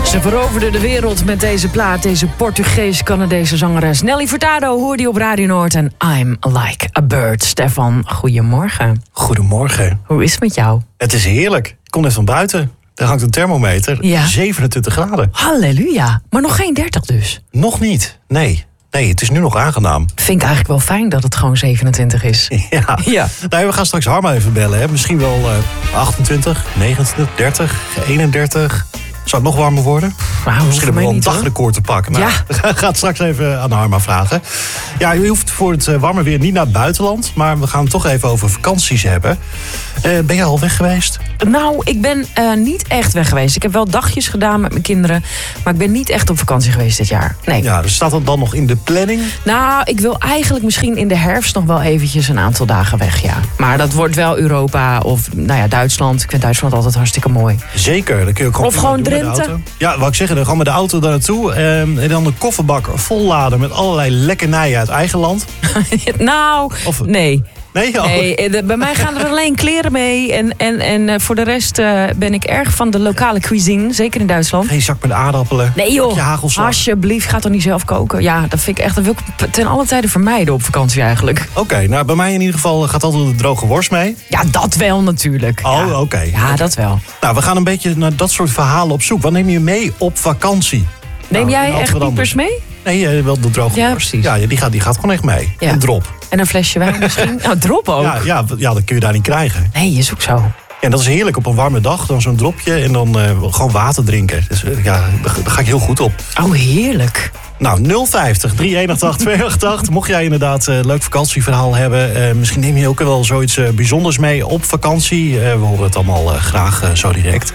Ze veroverde de wereld met deze plaat. Deze Portugees-Canadese zangeres Nelly Furtado hoorde je op Radio Noord. En I'm like a bird. Stefan, goedemorgen. Goedemorgen. Hoe is het met jou? Het is heerlijk. Ik kom net van buiten. Er hangt een thermometer. Ja. 27 graden. Halleluja. Maar nog geen 30 dus? Nog niet. Nee, het is nu nog aangenaam. Vind ik eigenlijk wel fijn dat het gewoon 27 is. Ja. Nou, we gaan straks Harma even bellen. Hè. Misschien wel 28, 29, 30, 31... Zou het nog warmer worden? Nou, misschien hebben we wel een dagrecord te pakken. Nou, ja. We gaan het straks even aan Harma vragen. Ja, u hoeft voor het warme weer niet naar het buitenland. Maar we gaan het toch even over vakanties hebben. Ben jij al weg geweest? Nou, ik ben niet echt weg geweest. Ik heb wel dagjes gedaan met mijn kinderen. Maar ik ben niet echt op vakantie geweest dit jaar. Nee. Ja, dus staat dat dan nog in de planning? Nou, ik wil eigenlijk misschien in de herfst nog wel eventjes een aantal dagen weg, ja. Maar dat wordt wel Europa of Duitsland. Ik vind Duitsland altijd hartstikke mooi. Zeker, dan kun je ook of gewoon Drenthe. Ja, wou ik zeggen, dan gaan we met de auto daar naartoe. En dan een kofferbak volladen met allerlei lekkernijen uit eigen land. Nou, nee. Nee? Oh. Nee, bij mij gaan er alleen kleren mee. En voor de rest ben ik erg van de lokale cuisine. Zeker in Duitsland. Geen zak met aardappelen. Nee joh, hagelslag. Alsjeblieft, ga toch niet zelf koken. Ja, dat vind ik echt, dat wil ik ten alle tijde vermijden op vakantie eigenlijk. Oké, nou bij mij in ieder geval gaat altijd de droge worst mee. Ja, dat wel natuurlijk. Oh, ja. oké. Ja, dat wel. Nou, we gaan een beetje naar dat soort verhalen op zoek. Wat neem je mee op vakantie? Neem jij echt piepers mee? Nee, wel de droge worst. Precies. Ja, die gaat gewoon echt mee. Ja. Een drop. En een flesje wijn misschien? Nou, drop ook. Ja, dat kun je daar niet krijgen. Nee, is ook zo. En dat is heerlijk op een warme dag. Dan zo'n dropje en dan gewoon water drinken. Dus ja, daar ga ik heel goed op. Oh, heerlijk. Nou, 050 388 288. Mocht jij inderdaad een leuk vakantieverhaal hebben. Misschien neem je ook wel zoiets bijzonders mee op vakantie. We horen het allemaal graag zo direct.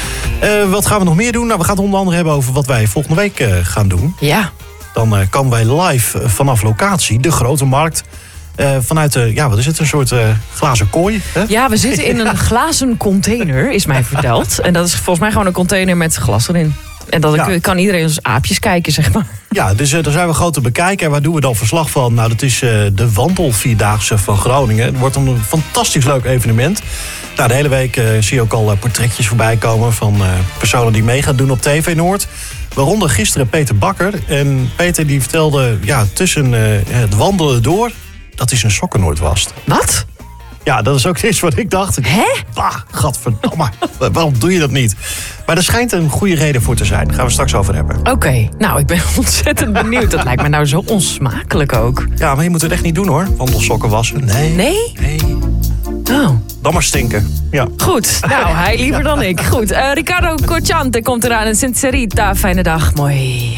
Wat gaan we nog meer doen? Nou, we gaan het onder andere hebben over wat wij volgende week gaan doen. Ja. Dan komen wij live vanaf locatie, de Grote Markt. Vanuit wat is het, een soort glazen kooi? Hè? Ja, we zitten in een glazen container, is mij verteld. En dat is volgens mij gewoon een container met glas erin. En dan kan iedereen als aapjes kijken, zeg maar. Ja, dus daar zijn we groot te bekijken. En waar doen we dan verslag van? Nou, dat is de Wandelvierdaagse van Groningen. Het wordt een fantastisch leuk evenement. Nou, de hele week zie je ook al portretjes voorbij komen van personen die mee gaan doen op TV Noord. Waaronder gisteren Peter Bakker. En Peter die vertelde tussen het wandelen door dat hij zijn sokken nooit wast. Wat? Ja, dat is ook iets wat ik dacht. Hè? Bah, gadverdamme. Waarom doe je dat niet? Maar er schijnt een goede reden voor te zijn. Daar gaan we straks over hebben. Oké, nou, ik ben ontzettend benieuwd. Dat lijkt me nou zo onsmakelijk ook. Ja, maar je moet het echt niet doen hoor. Wandelsokken wassen. Nee? Oh. Dan maar stinken. Ja. Goed, nou, hij liever dan ik. Goed, Riccardo Cocciante komt eraan en Sincerita. Fijne dag, mooi.